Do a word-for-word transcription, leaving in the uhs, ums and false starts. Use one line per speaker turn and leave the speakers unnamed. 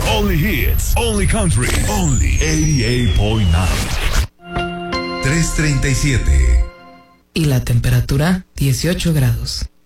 Only hits, only country, only ochenta y ocho punto nueve.
tres treinta y siete.
Y la temperatura, dieciocho grados.